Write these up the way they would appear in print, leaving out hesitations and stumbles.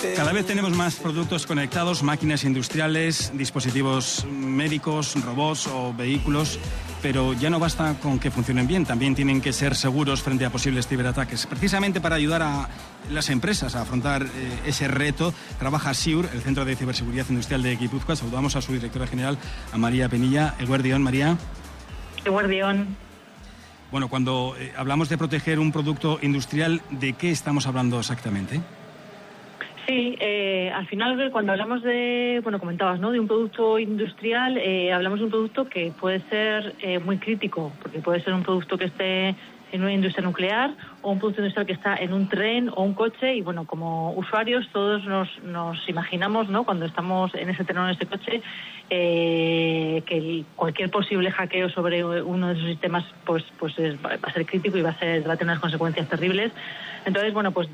Cada vez tenemos más productos conectados, máquinas industriales, dispositivos médicos, robots o vehículos, pero ya no basta con que funcionen bien, también tienen que ser seguros frente a posibles ciberataques. Precisamente para ayudar a las empresas a afrontar ese reto, trabaja SIUR, el Centro de Ciberseguridad Industrial de Guipúzcoa. Saludamos a su directora general, a María Penilla. Eguerdión, María. Eguerdión. Bueno, cuando hablamos de proteger un producto industrial, ¿de qué estamos hablando exactamente? Sí, al final cuando hablamos de, comentabas, ¿no?, de un producto industrial, hablamos de un producto que puede ser muy crítico, porque puede ser un producto que esté en una industria nuclear o un producto industrial que está en un tren o un coche y, bueno, como usuarios todos nos imaginamos, ¿no?, cuando estamos en ese tren o en ese coche, que cualquier posible hackeo sobre uno de esos sistemas va a ser crítico y va a tener unas consecuencias terribles. Entonces, bueno, pues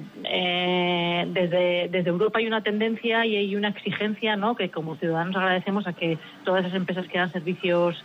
desde Europa hay una tendencia y hay una exigencia, ¿no?, que como ciudadanos agradecemos a que todas esas empresas que dan servicios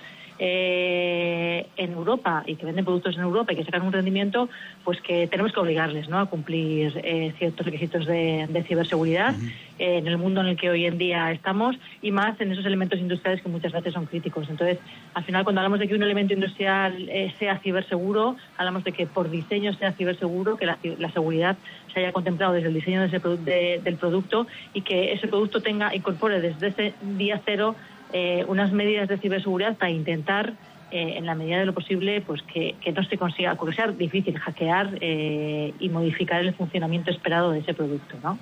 en Europa y que venden productos en Europa y que sacan un rendimiento, pues que tenemos que obligarles, ¿no?, a cumplir ciertos requisitos de ciberseguridad en el mundo en el que hoy en día estamos, y más en esos elementos industriales que muchas veces son críticos. Entonces, al final, cuando hablamos de que un elemento industrial sea ciberseguro, hablamos de que por diseño sea ciberseguro, que la seguridad se haya contemplado desde el diseño del producto y que ese producto incorpore desde ese día cero unas medidas de ciberseguridad para intentar, en la medida de lo posible, pues que no se consiga, porque sea difícil hackear y modificar el funcionamiento esperado de ese producto, ¿no?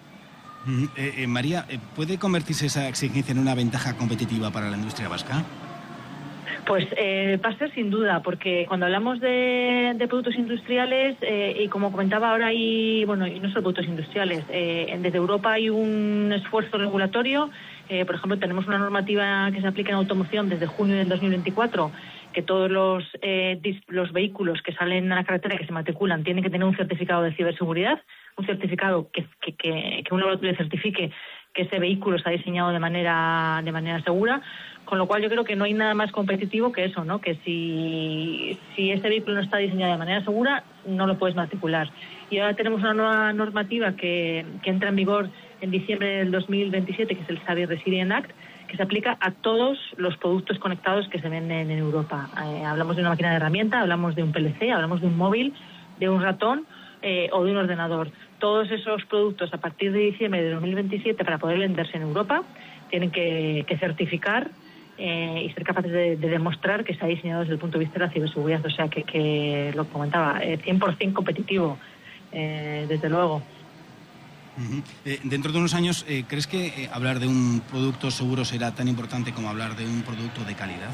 María, ¿puede convertirse esa exigencia en una ventaja competitiva para la industria vasca? Pues va a ser sin duda, porque cuando hablamos de productos industriales, y como comentaba ahora, y no solo productos industriales, desde Europa hay un esfuerzo regulatorio. Por ejemplo, tenemos una normativa que se aplica en automoción desde junio del 2024, que todos los vehículos que salen a la carretera, que se matriculan, tienen que tener un certificado de ciberseguridad, un certificado que un laboratorio certifique que ese vehículo está diseñado de manera segura, con lo cual yo creo que no hay nada más competitivo que eso, ¿no?, que si ese vehículo no está diseñado de manera segura, no lo puedes matricular. Y ahora tenemos una nueva normativa que entra en vigor en diciembre del 2027, que es el Cyber Resilience Act, que se aplica a todos los productos conectados que se venden en Europa. Hablamos de una máquina de herramienta, hablamos de un PLC, hablamos de un móvil, de un ratón o de un ordenador. Todos esos productos, a partir de diciembre de 2027, para poder venderse en Europa, tienen que certificar y ser capaces de demostrar que está diseñado desde el punto de vista de la ciberseguridad. O sea, que lo comentaba, 100% competitivo, desde luego. Dentro de unos años, ¿crees que hablar de un producto seguro será tan importante como hablar de un producto de calidad?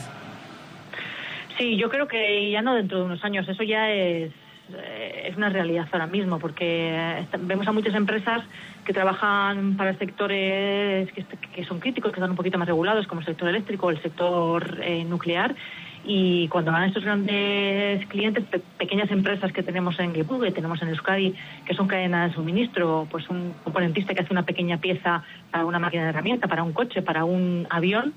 Sí, yo creo que ya no dentro de unos años, eso ya es una realidad ahora mismo, porque vemos a muchas empresas que trabajan para sectores que son críticos, que están un poquito más regulados, como el sector eléctrico o el sector nuclear, y cuando van a estos grandes clientes, pequeñas empresas que tenemos en Guipúzcoa y tenemos en Euskadi, que son cadenas de suministro, pues un componentista que hace una pequeña pieza para una máquina de herramienta, para un coche, para un avión,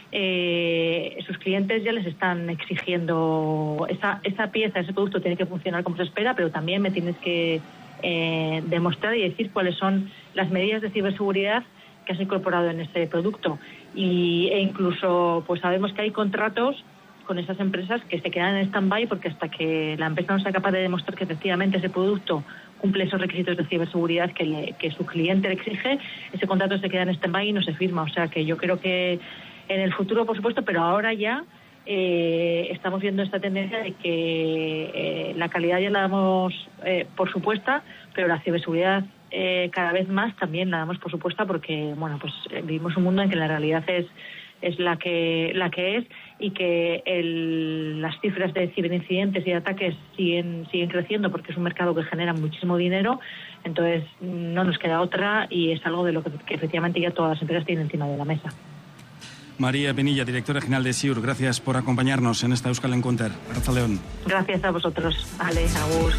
sus clientes ya les están exigiendo esa pieza, ese producto tiene que funcionar como se espera, pero también me tienes que demostrar y decir cuáles son las medidas de ciberseguridad que has incorporado en ese producto. E incluso pues sabemos que hay contratos con esas empresas que se quedan en stand-by, porque hasta que la empresa no sea capaz de demostrar que efectivamente ese producto cumple esos requisitos de ciberseguridad que su cliente le exige, ese contrato se queda en stand-by y no se firma. O sea que yo creo que en el futuro, por supuesto, pero ahora ya estamos viendo esta tendencia de que la calidad ya la damos por supuesta, pero la ciberseguridad cada vez más también la damos por supuesta, porque vivimos un mundo en que la realidad es la que es, y que las cifras de ciberincidentes y de ataques siguen creciendo, porque es un mercado que genera muchísimo dinero. Entonces no nos queda otra, y es algo de lo que efectivamente ya todas las empresas tienen encima de la mesa. María Penilla, directora general de SIUR, gracias por acompañarnos en esta Euskal Encounter. Arratsaldeon. Gracias a vosotros. Vale, agur.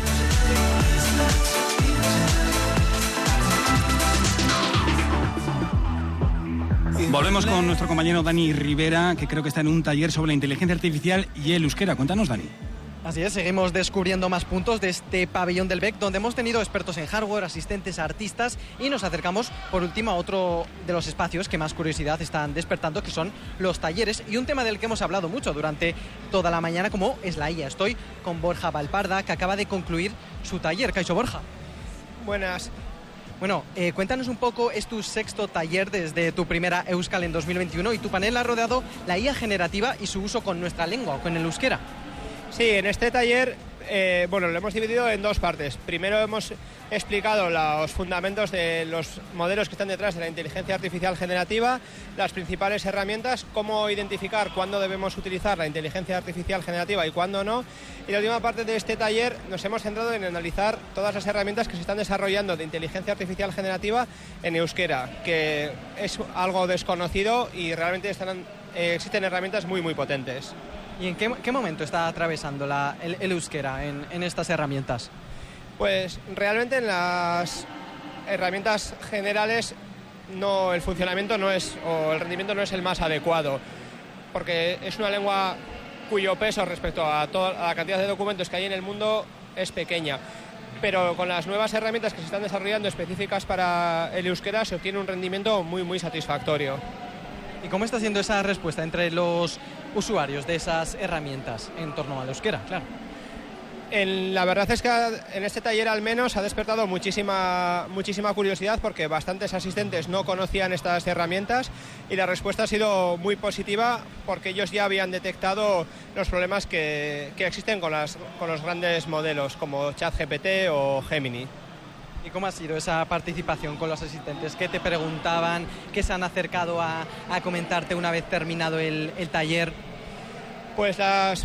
Volvemos con nuestro compañero Dani Rivera, que creo que está en un taller sobre la inteligencia artificial y el euskera. Cuéntanos, Dani. Así es, seguimos descubriendo más puntos de este pabellón del BEC, donde hemos tenido expertos en hardware, asistentes, artistas, y nos acercamos por último a otro de los espacios que más curiosidad están despertando, que son los talleres, y un tema del que hemos hablado mucho durante toda la mañana, como es la IA. Estoy con Borja Valparda, que acaba de concluir su taller. Kaixo, Borja. Buenas. Bueno, cuéntanos un poco, es tu 6º taller desde tu primera Euskal en 2021, y tu panel ha rodeado la IA generativa y su uso con nuestra lengua, con el euskera. Sí, en este taller, lo hemos dividido en 2 partes. Primero hemos explicado los fundamentos de los modelos que están detrás de la inteligencia artificial generativa, las principales herramientas, cómo identificar cuándo debemos utilizar la inteligencia artificial generativa y cuándo no. Y la última parte de este taller nos hemos centrado en analizar todas las herramientas que se están desarrollando de inteligencia artificial generativa en euskera, que es algo desconocido y realmente existen herramientas muy, muy potentes. ¿Y en qué momento está atravesando el euskera en estas herramientas? Pues realmente en las herramientas generales el funcionamiento o el rendimiento no es el más adecuado, porque es una lengua cuyo peso respecto a la cantidad de documentos que hay en el mundo es pequeña. Pero con las nuevas herramientas que se están desarrollando específicas para el euskera se obtiene un rendimiento muy, muy satisfactorio. ¿Y cómo está siendo esa respuesta entre los usuarios de esas herramientas en torno al euskera? Claro. La verdad es que en este taller al menos ha despertado muchísima curiosidad, porque bastantes asistentes no conocían estas herramientas y la respuesta ha sido muy positiva, porque ellos ya habían detectado los problemas que existen con los grandes modelos como ChatGPT o Gemini. ¿Y cómo ha sido esa participación con los asistentes? ¿Qué te preguntaban? ¿Qué se han acercado a comentarte una vez terminado el taller? Pues las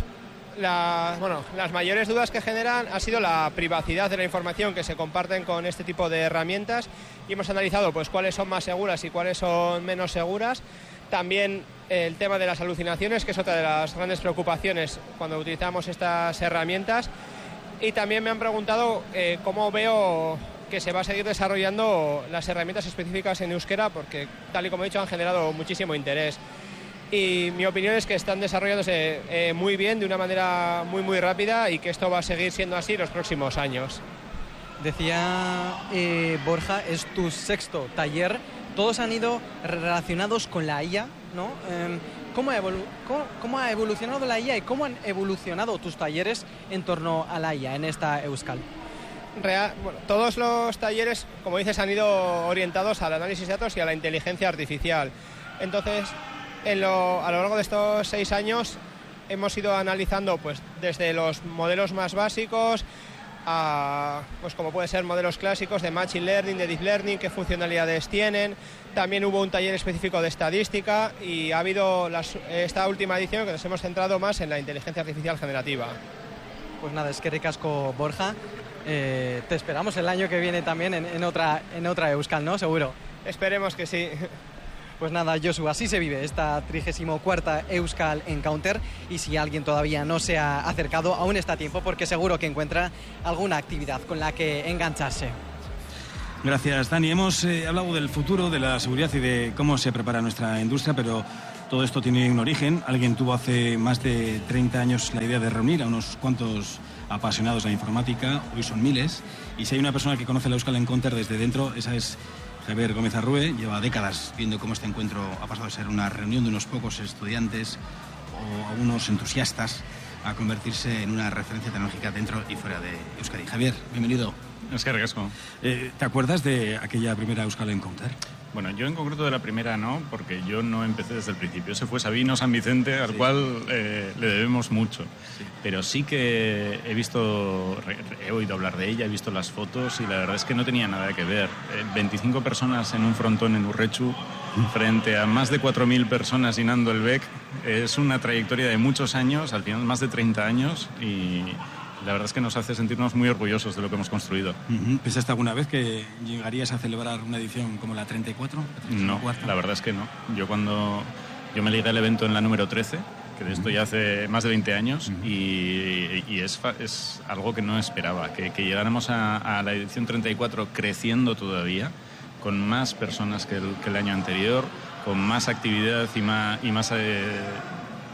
mayores dudas que generan ha sido la privacidad de la información que se comparten con este tipo de herramientas, y hemos analizado pues cuáles son más seguras y cuáles son menos seguras. También el tema de las alucinaciones, que es otra de las grandes preocupaciones cuando utilizamos estas herramientas. Y también me han preguntado cómo veo que se va a seguir desarrollando las herramientas específicas en euskera, porque tal y como he dicho han generado muchísimo interés. Y mi opinión es que están desarrollándose muy bien, de una manera muy, muy rápida, y que esto va a seguir siendo así los próximos años. Decía Borja, es tu 6º taller, todos han ido relacionados con la IA, ¿no? ¿Cómo ha evolucionado la IA y cómo han evolucionado tus talleres en torno a la IA en esta Euskal? Todos los talleres, como dices, han ido orientados al análisis de datos y a la inteligencia artificial. Entonces, a lo largo de estos 6 años hemos ido analizando pues desde los modelos más básicos a, pues como puede ser modelos clásicos de Machine Learning, de Deep Learning, qué funcionalidades tienen. También hubo un taller específico de estadística, y ha habido esta última edición que nos hemos centrado más en la inteligencia artificial generativa. Pues nada, es que ricasco, Borja. Te esperamos el año que viene también en otra Euskal, ¿no? Seguro. Esperemos que sí. Pues nada, Josu, así se vive esta 34ª Euskal Encounter, y si alguien todavía no se ha acercado, aún está a tiempo, porque seguro que encuentra alguna actividad con la que engancharse. Gracias, Dani. Hemos hablado del futuro, de la seguridad y de cómo se prepara nuestra industria, pero todo esto tiene un origen. Alguien tuvo hace más de 30 años la idea de reunir a unos cuantos apasionados de la informática, hoy son miles, y si hay una persona que conoce la Euskal Encounter desde dentro, esa es Javier Gómez Arrue. Lleva décadas viendo cómo este encuentro ha pasado de ser una reunión de unos pocos estudiantes o algunos entusiastas a convertirse en una referencia tecnológica dentro y fuera de Euskadi. Javier, bienvenido. Es que ricasco. ¿Te acuerdas de aquella primera Euskal Encounter? Bueno, yo en concreto de la primera no, porque yo no empecé desde el principio. Ese fue Sabino San Vicente, al cual le debemos mucho. Sí. Pero sí que he oído hablar de ella, he visto las fotos, y la verdad es que no tenía nada que ver. 25 personas en un frontón en Urretxu, frente a más de 4.000 personas llenando el BEC. Es una trayectoria de muchos años, al final más de 30 años, y la verdad es que nos hace sentirnos muy orgullosos de lo que hemos construido. ¿Pensaste alguna vez que llegarías a celebrar una edición como la 34? No, la verdad es que no. Yo me ligué al evento en la número 13, que de esto ya hace más de 20 años, y es algo que no esperaba, que llegáramos a la edición 34 creciendo todavía, con más personas que el año anterior, con más actividad y más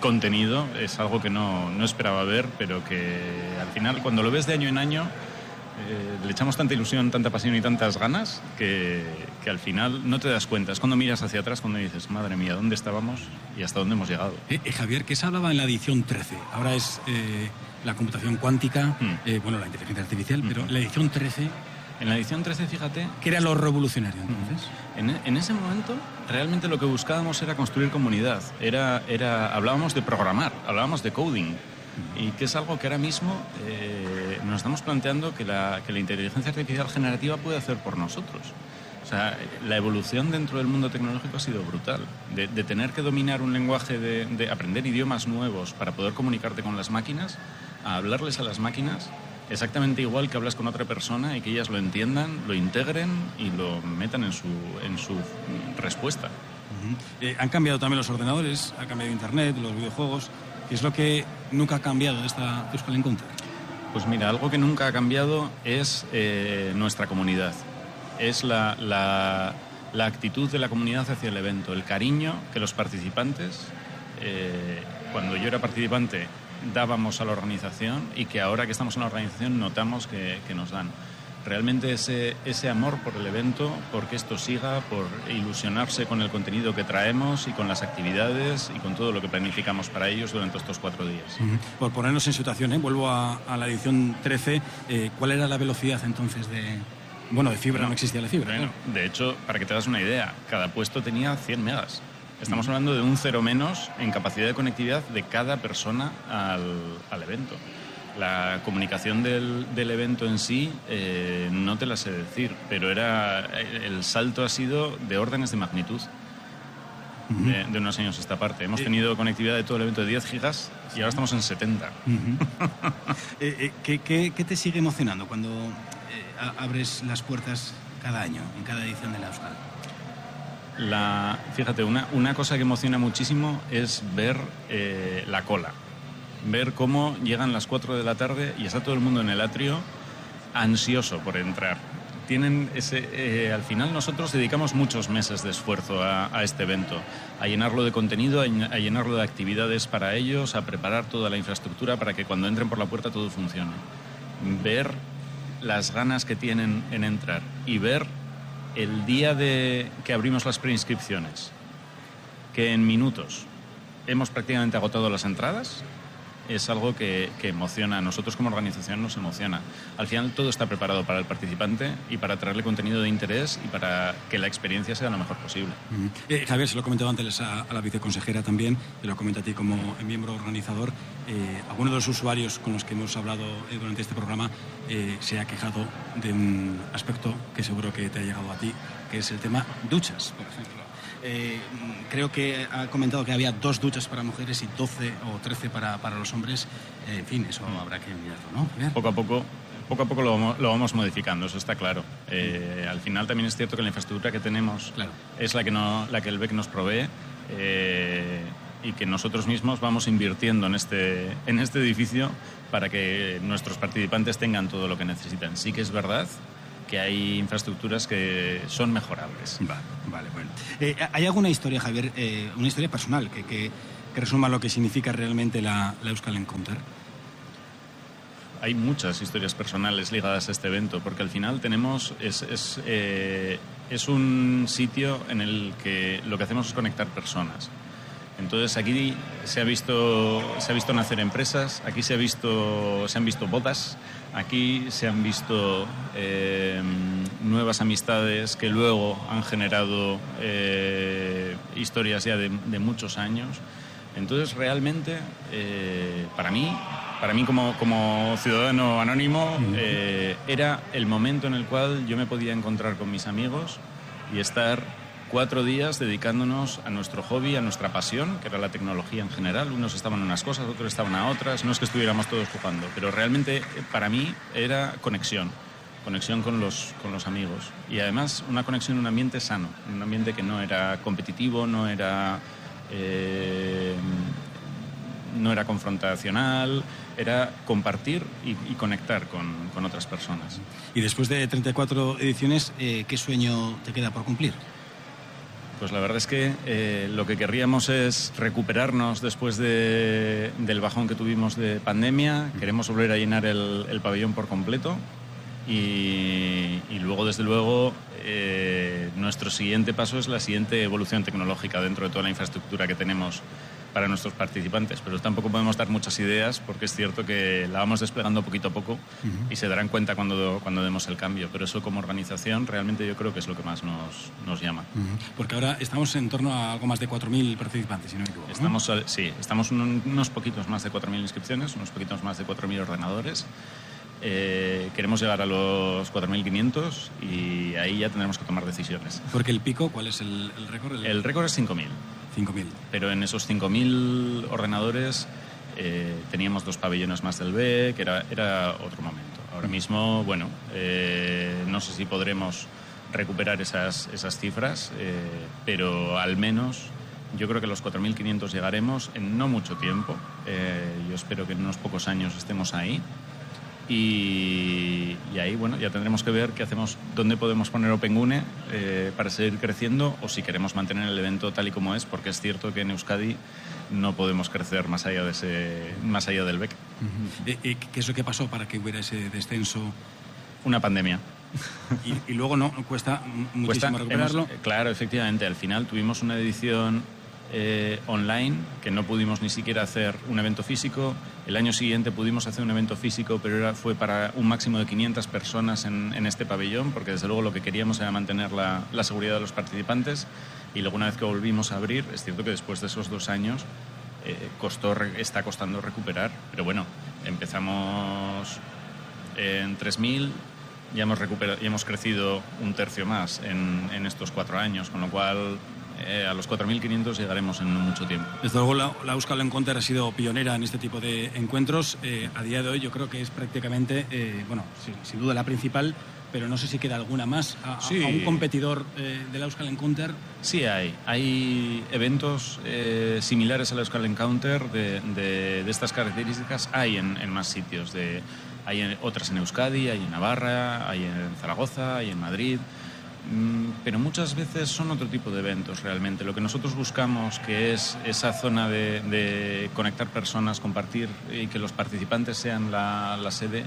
contenido es algo que no esperaba ver, pero que al final, cuando lo ves de año en año, le echamos tanta ilusión, tanta pasión y tantas ganas que al final no te das cuenta. Es cuando miras hacia atrás, cuando dices, madre mía, ¿dónde estábamos y hasta dónde hemos llegado? Javier, ¿qué se hablaba en la edición 13? Ahora es la computación cuántica, la inteligencia artificial, pero la edición 13... En la edición 13, fíjate... ¿Qué era lo revolucionario entonces? En ese momento, realmente lo que buscábamos era construir comunidad. Hablábamos de programar, hablábamos de coding. Y que es algo que ahora mismo nos estamos planteando que la inteligencia artificial generativa puede hacer por nosotros. O sea, la evolución dentro del mundo tecnológico ha sido brutal. De tener que dominar un lenguaje, de aprender idiomas nuevos para poder comunicarte con las máquinas, a hablarles a las máquinas exactamente igual que hablas con otra persona y que ellas lo entiendan, lo integren y lo metan en su respuesta. Han cambiado también los ordenadores, ha cambiado Internet, los videojuegos. ¿Qué es lo que nunca ha cambiado de esta Euskal Encounter? Pues mira, algo que nunca ha cambiado es nuestra comunidad. Es la actitud de la comunidad hacia el evento, el cariño que los participantes, cuando yo era participante, dábamos a la organización y que ahora que estamos en la organización notamos que nos dan. Realmente ese amor por el evento, porque esto siga, por ilusionarse con el contenido que traemos y con las actividades y con todo lo que planificamos para ellos durante estos 4 días. Por ponernos en situación, vuelvo a la edición 13, ¿cuál era la velocidad entonces de fibra? No existía la fibra. Bueno, de hecho, para que te hagas una idea, cada puesto tenía 100 megas. Estamos hablando de un 0 menos en capacidad de conectividad de cada persona al evento. La comunicación del evento en sí no te la sé decir, pero el salto ha sido de órdenes de magnitud de unos años a esta parte. Hemos tenido conectividad de todo el evento de 10 gigas y ahora estamos en 70. ¿Qué te sigue emocionando cuando abres las puertas cada año, en cada edición de la Euskal? Fíjate, una cosa que emociona muchísimo es ver la cola. Ver cómo llegan las 4 de la tarde y está todo el mundo en el atrio ansioso por entrar. Al final nosotros dedicamos muchos meses de esfuerzo a este evento, a llenarlo de contenido, a llenarlo de actividades para ellos, a preparar toda la infraestructura para que cuando entren por la puerta todo funcione. Ver las ganas que tienen en entrar y ver el día que abrimos las preinscripciones, que en minutos hemos prácticamente agotado las entradas, es algo que emociona. A nosotros como organización nos emociona. Al final todo está preparado para el participante y para traerle contenido de interés y para que la experiencia sea lo mejor posible. Javier, se lo he comentado antes a la viceconsejera también, te lo comento a ti como miembro organizador. Alguno de los usuarios con los que hemos hablado durante este programa se ha quejado de un aspecto que seguro que te ha llegado a ti, que es el tema duchas, por ejemplo. Creo que ha comentado que había 2 duchas para mujeres y 12 o 13 para los hombres. En fin, eso habrá que mirarlo, ¿no? Poco a poco lo vamos modificando, eso está claro. Al final también es cierto que la infraestructura que tenemos es la que el BEC nos provee y que nosotros mismos vamos invirtiendo en este edificio para que nuestros participantes tengan todo lo que necesitan. Sí que es verdad que hay infraestructuras que son mejorables. Vale, bueno. ¿Hay alguna historia, Javier, una historia personal que resuma lo que significa realmente la Euskal Encounter? Hay muchas historias personales ligadas a este evento, porque al final es un sitio en el que lo que hacemos es conectar personas. Entonces aquí se ha visto nacer empresas, aquí se han visto bodas, aquí se han visto nuevas amistades que luego han generado historias ya de muchos años. Entonces realmente para mí como ciudadano anónimo era el momento en el cual yo me podía encontrar con mis amigos y estar 4 días dedicándonos a nuestro hobby, a nuestra pasión, que era la tecnología en general. Unos estaban en unas cosas, otros estaban a otras. No es que estuviéramos todos jugando, pero realmente para mí era conexión con los amigos. Y además una conexión en un ambiente sano, en un ambiente que no era competitivo, no era confrontacional, era compartir y conectar con otras personas. Y después de 34 ediciones, ¿qué sueño te queda por cumplir? Pues la verdad es que lo que querríamos es recuperarnos después del bajón que tuvimos de pandemia. Queremos volver a llenar el pabellón por completo y luego, desde luego, nuestro siguiente paso es la siguiente evolución tecnológica dentro de toda la infraestructura que tenemos para nuestros participantes, pero tampoco podemos dar muchas ideas porque es cierto que la vamos desplegando poquito a poco y se darán cuenta cuando demos el cambio, pero eso como organización realmente yo creo que es lo que más nos llama. Porque ahora estamos en torno a algo más de 4.000 participantes, si no me equivoco. Estamos unos poquitos más de 4.000 inscripciones, unos poquitos más de 4.000 ordenadores. Queremos llegar a los 4.500 y ahí ya tendremos que tomar decisiones. Porque el pico, ¿cuál es el récord? El récord es 5.000. 5.000. Pero en esos 5.000 ordenadores teníamos 2 pabellones más del BEC, era otro momento. Ahora mismo, bueno, no sé si podremos recuperar esas cifras, pero al menos yo creo que a los 4.500 llegaremos en no mucho tiempo. Yo espero que en unos pocos años estemos ahí. Y ahí, bueno, ya tendremos que ver qué hacemos, dónde podemos poner OpenGune para seguir creciendo o si queremos mantener el evento tal y como es, porque es cierto que en Euskadi no podemos crecer más allá del BEC. ¿Qué es lo que pasó para que hubiera ese descenso? Una pandemia. Y luego no cuesta muchísimo recuperarlo. Claro, efectivamente. Al final tuvimos una edición online, que no pudimos ni siquiera hacer un evento físico. El año siguiente pudimos hacer un evento físico, pero fue para un máximo de 500 personas en este pabellón, porque desde luego lo que queríamos era mantener la seguridad de los participantes. Y luego, una vez que volvimos a abrir, es cierto que después de esos 2 años está costando recuperar, pero bueno, empezamos en 3.000, ya hemos crecido un tercio más en estos 4 años, con lo cual a los 4.500 llegaremos en mucho tiempo. Desde luego la Euskal Encounter ha sido pionera en este tipo de encuentros. A día de hoy yo creo que es prácticamente, sin duda la principal, pero no sé si queda alguna más a un competidor de la Euskal Encounter. Sí, hay eventos similares a la Euskal Encounter de estas características, hay en más sitios. Hay otras en Euskadi, hay en Navarra, hay en Zaragoza, hay en Madrid. Pero muchas veces son otro tipo de eventos realmente. Lo que nosotros buscamos, que es esa zona de conectar personas, compartir y que los participantes sean la sede,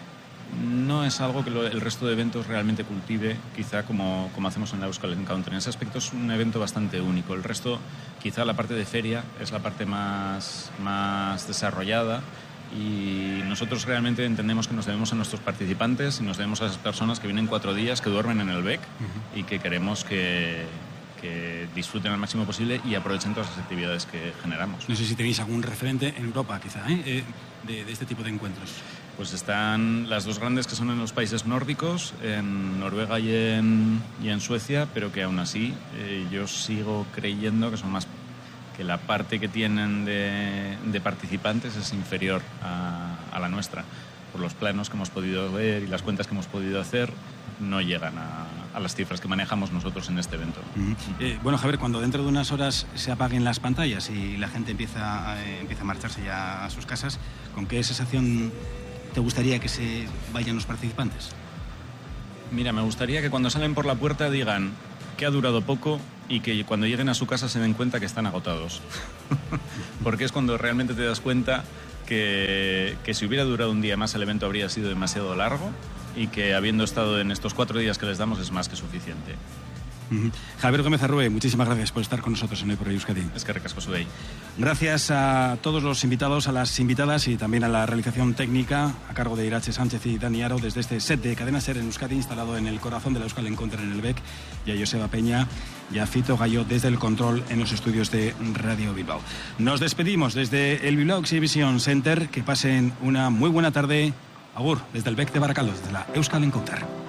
no es algo que el resto de eventos realmente cultive, quizá como hacemos en la Euskal Encounter. En ese aspecto es un evento bastante único. El resto, quizá la parte de feria, es la parte más desarrollada. Y nosotros realmente entendemos que nos debemos a nuestros participantes y nos debemos a esas personas que vienen 4 días, que duermen en el BEC y que queremos que disfruten al máximo posible y aprovechen todas las actividades que generamos. No sé si tenéis algún referente en Europa, quizá, de este tipo de encuentros. Pues están las 2 grandes, que son en los países nórdicos, en Noruega y en Suecia, pero que aún así yo sigo creyendo que son más, que la parte que tienen de participantes es inferior a la nuestra. Por los planos que hemos podido ver y las cuentas que hemos podido hacer, no llegan a las cifras que manejamos nosotros en este evento. Bueno, Javier, cuando dentro de unas horas se apaguen las pantallas y la gente empieza a marcharse ya a sus casas, ¿con qué sensación te gustaría que se vayan los participantes? Mira, me gustaría que cuando salen por la puerta digan que ha durado poco y que cuando lleguen a su casa se den cuenta que están agotados. Porque es cuando realmente te das cuenta que si hubiera durado un día más el evento habría sido demasiado largo y que habiendo estado en estos 4 días que les damos es más que suficiente. Javier Gómez Arrue, muchísimas gracias por estar con nosotros en Hoy por Hoy Euskadi. Es que recasco Sudey. Gracias a todos los invitados, a las invitadas y también a la realización técnica a cargo de Irache Sánchez y Dani Aro desde este set de Cadena Ser en Euskadi, instalado en el corazón de la Euskal Encounter en el BEC, y a Joseba Peña y a Fito Gallo desde el control en los estudios de Radio Bilbao. Nos despedimos desde el Bilbao Exhibition Center. Que pasen una muy buena tarde. Agur, desde el BEC de Barakaldo, desde la Euskal Encounter.